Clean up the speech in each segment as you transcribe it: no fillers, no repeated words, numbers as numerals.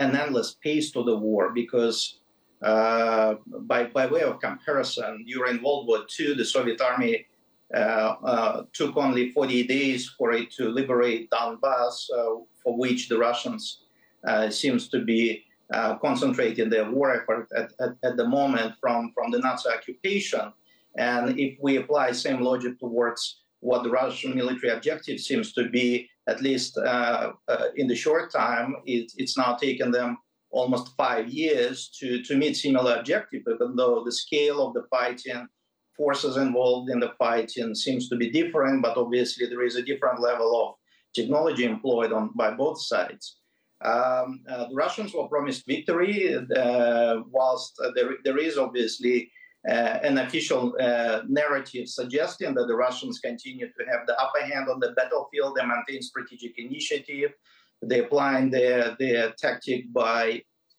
an endless pace to the war because, by way of comparison, during World War II, the Soviet army took only 40 days for it to liberate Donbass, for which the Russians seems to be concentrating their war effort at the moment from the Nazi occupation. And if we apply same logic towards what the Russian military objective seems to be, at least in the short time, it's now taken them almost 5 years to meet similar objective, even though the scale of the fighting, forces involved in the fighting seems to be different, but obviously there is a different level of technology employed by both sides. The Russians were promised victory, whilst there is obviously an official narrative suggesting that the Russians continue to have the upper hand on the battlefield. They maintain strategic initiative. They're applying their tactic by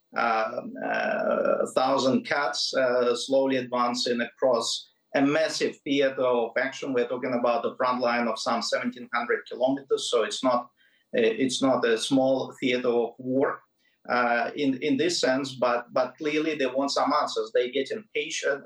1,000 cuts, slowly advancing across a massive theater of action. We're talking about a front line of some 1,700 kilometers, so it's not a small theater of war in this sense. But clearly they want some answers. They get impatient.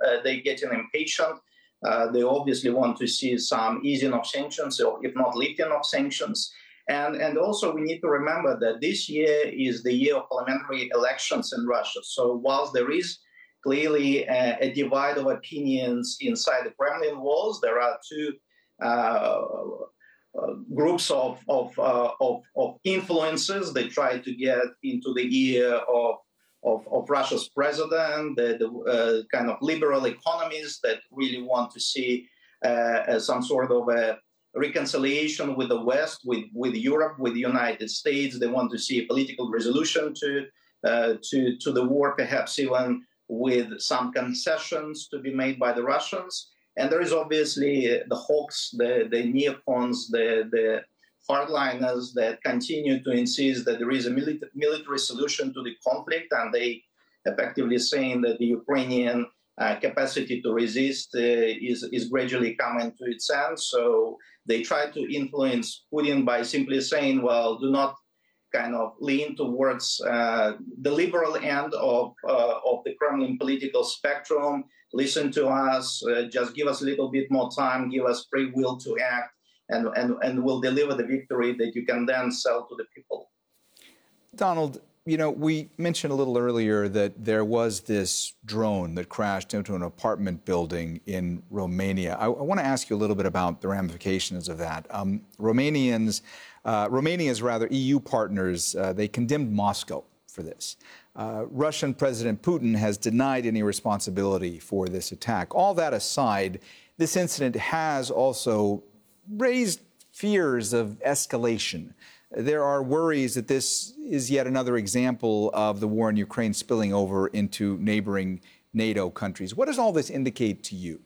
They obviously want to see some easing of sanctions, or if not lifting of sanctions. And also we need to remember that this year is the year of parliamentary elections in Russia. So whilst there is clearly a divide of opinions inside the Kremlin walls, there are two groups of influences that try to get into the ear of Russia's president, the kind of liberal economists that really want to see some sort of a reconciliation with the West, with Europe, with the United States. They want to see a political resolution to the war, perhaps even with some concessions to be made by the Russians. And there is obviously the hawks, the neocons, the hardliners that continue to insist that there is a military solution to the conflict, and they effectively saying that the Ukrainian capacity to resist is gradually coming to its end. So they try to influence Putin by simply saying, well, do not kind of lean towards the liberal end of the Kremlin political spectrum. Listen to us, just give us a little bit more time, give us free will to act, and we'll deliver the victory that you can then sell to the people. Donald, you know, we mentioned a little earlier that there was this drone that crashed into an apartment building in Romania. I want to ask you a little bit about the ramifications of that. Romania's EU partners, they condemned Moscow for this. Russian President Putin has denied any responsibility for this attack. All that aside, this incident has also raised fears of escalation. There are worries that this is yet another example of the war in Ukraine spilling over into neighboring NATO countries. What does all this indicate to you?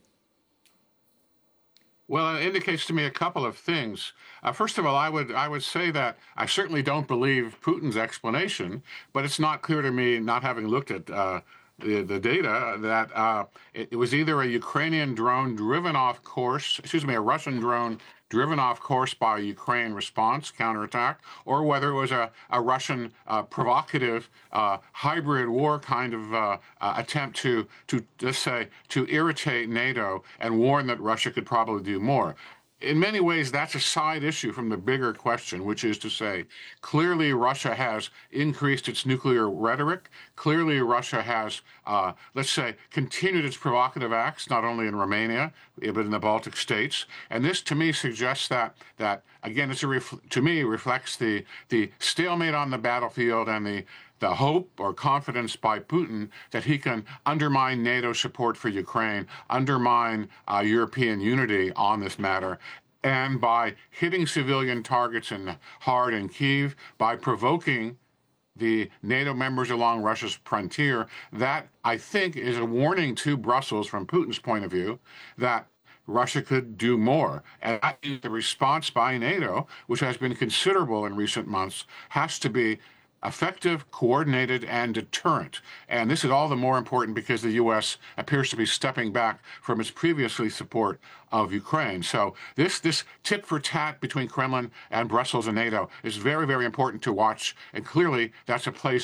Well, it indicates to me a couple of things. First of all, I would say that I certainly don't believe Putin's explanation, but it's not clear to me, not having looked at the data, that it was either a Ukrainian drone driven off course, a Russian drone driven off course by a Ukraine response, counterattack, or whether it was a Russian provocative hybrid war kind of attempt to let's say, to irritate NATO and warn that Russia could probably do more. In many ways, that's a side issue from the bigger question, which is to say, clearly Russia has increased its nuclear rhetoric. Clearly Russia has, let's say, continued its provocative acts, not only in Romania, but in the Baltic states. And this, to me, suggests that again, to me, reflects the stalemate on the battlefield and the hope or confidence by Putin that he can undermine NATO support for Ukraine, undermine European unity on this matter, and by hitting civilian targets hard in Kyiv, by provoking the NATO members along Russia's frontier, that, I think, is a warning to Brussels from Putin's point of view that Russia could do more. And I think the response by NATO, which has been considerable in recent months, has to be effective, coordinated, and deterrent. And this is all the more important because the U.S. appears to be stepping back from its previously support of Ukraine. So this tit for tat between Kremlin and Brussels and NATO is very, very important to watch. And clearly, that's a place